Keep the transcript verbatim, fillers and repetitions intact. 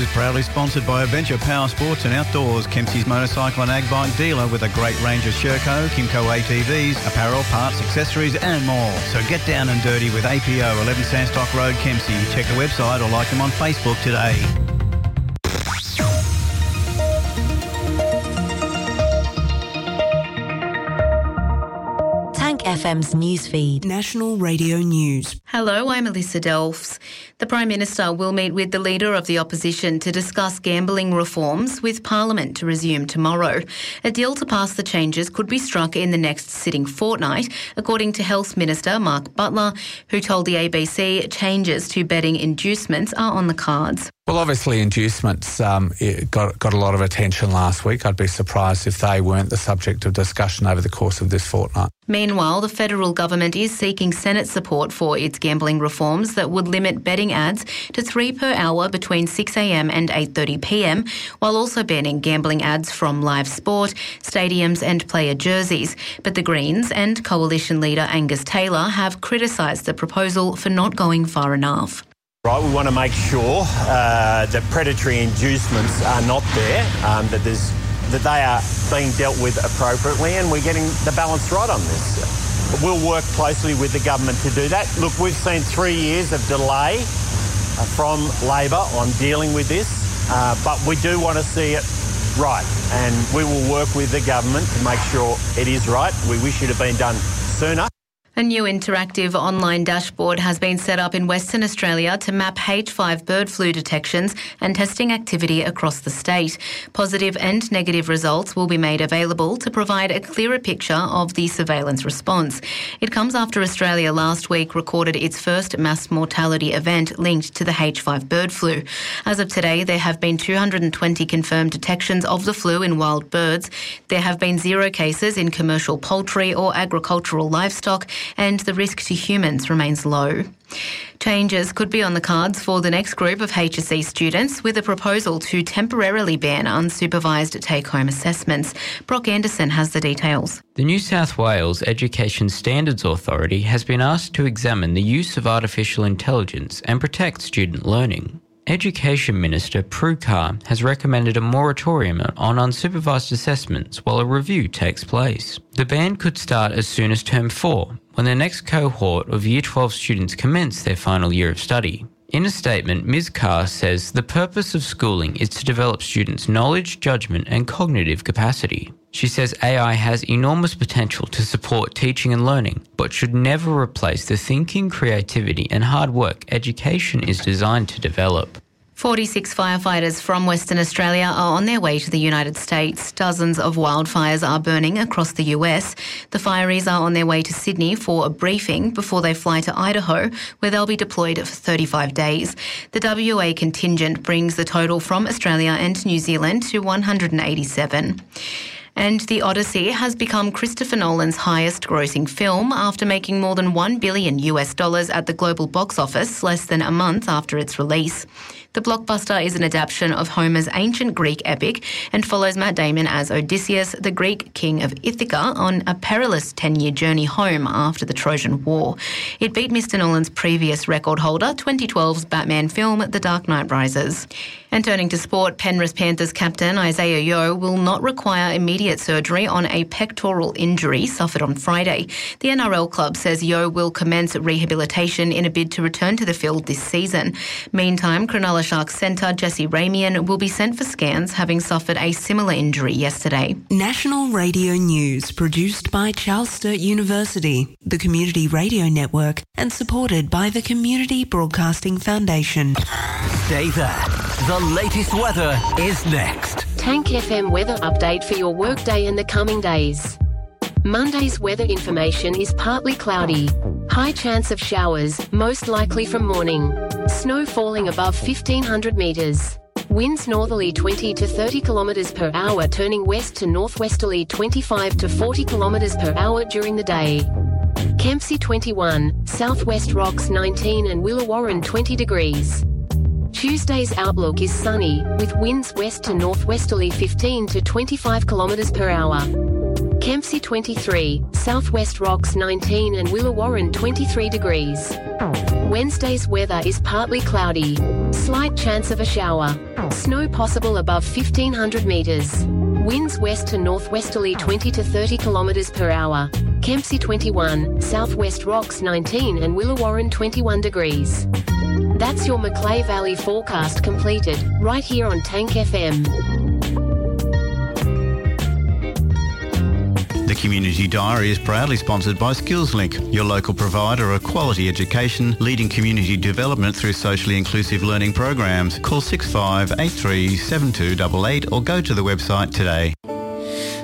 proudly sponsored by Adventure Power Sports and Outdoors, Kempsey's motorcycle and ag bike dealer with a great range of Sherco, Kimco A T Vs, apparel, parts, accessories and more. So get down and dirty with A P O, eleven Sandstock Road, Kempsey. Check the website or like them on Facebook today. F M's newsfeed. National Radio News. Hello, I'm Alyssa Delfs. The Prime Minister will meet with the Leader of the Opposition to discuss gambling reforms, with Parliament to resume tomorrow. A deal to pass the changes could be struck in the next sitting fortnight, according to Health Minister Mark Butler, who told the A B C changes to betting inducements are on the cards. Well, obviously inducements um, it got, got a lot of attention last week. I'd be surprised if they weren't the subject of discussion over the course of this fortnight. Meanwhile, the federal government is seeking Senate support for its gambling reforms that would limit betting ads to three per hour between six a m and eight thirty p m, while also banning gambling ads from live sport, stadiums and player jerseys. But the Greens and Coalition leader Angus Taylor have criticised the proposal for not going far enough. Right, we want to make sure uh, that predatory inducements are not there, um, that there's that they are being dealt with appropriately, and we're getting the balance right on this. We'll work closely with the government to do that. Look, we've seen three years of delay uh, from Labor on dealing with this, uh, but we do want to see it right, and we will work with the government to make sure it is right. We wish it had been done sooner. A new interactive online dashboard has been set up in Western Australia to map H five bird flu detections and testing activity across the state. Positive and negative results will be made available to provide a clearer picture of the surveillance response. It comes after Australia last week recorded its first mass mortality event linked to the H five bird flu. As of today, there have been two hundred twenty confirmed detections of the flu in wild birds. There have been zero cases in commercial poultry or agricultural livestock, and the risk to humans remains low. Changes could be on the cards for the next group of H S C students, with a proposal to temporarily ban unsupervised take-home assessments. Brock Anderson has the details. The New South Wales Education Standards Authority has been asked to examine the use of artificial intelligence and protect student learning. Education Minister Prue Carr has recommended a moratorium on unsupervised assessments while a review takes place. The ban could start as soon as term four, when the next cohort of Year twelve students commence their final year of study. In a statement, Miz Carr says the purpose of schooling is to develop students' knowledge, judgment and cognitive capacity. She says A I has enormous potential to support teaching and learning, but should never replace the thinking, creativity and hard work education is designed to develop. forty-six firefighters from Western Australia are on their way to the United States. Dozens of wildfires are burning across the U S. The fireys are on their way to Sydney for a briefing before they fly to Idaho, where they'll be deployed for thirty-five days. The W A contingent brings the total from Australia and New Zealand to one hundred eighty-seven. And The Odyssey has become Christopher Nolan's highest grossing film after making more than one billion US dollars at the global box office less than a month after its release. The blockbuster is an adaptation of Homer's ancient Greek epic and follows Matt Damon as Odysseus, the Greek king of Ithaca, on a perilous ten-year journey home after the Trojan War. It beat Mister Nolan's previous record holder, twenty twelve's Batman film The Dark Knight Rises. And turning to sport, Penrith Panthers captain Isaiah Yeo will not require immediate surgery on a pectoral injury suffered on Friday. The N R L club says Yeo will commence rehabilitation in a bid to return to the field this season. Meantime, Cronulla Sharks centre Jesse Ramian will be sent for scans, having suffered a similar injury yesterday. National Radio News, produced by Charles Sturt University, the Community Radio Network, and supported by the Community Broadcasting Foundation. Stay there. The latest weather is next. Tank F M weather update for your workday and the coming days. Monday's weather information is partly cloudy. High chance of showers, most likely from morning. Snow falling above fifteen hundred metres. Winds northerly twenty to thirty kilometres per hour, turning west to northwesterly twenty-five to forty kilometres per hour during the day. Kempsey twenty-one, Southwest Rocks nineteen and Willawarren twenty degrees. Tuesday's outlook is sunny, with winds west to northwesterly fifteen to twenty-five kilometres per hour. Kempsey twenty-three, Southwest Rocks nineteen and Willawarren twenty-three degrees. Wednesday's weather is partly cloudy. Slight chance of a shower. Snow possible above fifteen hundred metres. Winds west to northwesterly twenty to thirty kilometres per hour. Kempsey twenty-one, Southwest Rocks nineteen and Willawarren twenty-one degrees. That's your Macleay Valley forecast completed, right here on Tank F M. The Community Diary is proudly sponsored by SkillsLink, your local provider of quality education, leading community development through socially inclusive learning programs. Call six five eight three seven two eight eight or go to the website today.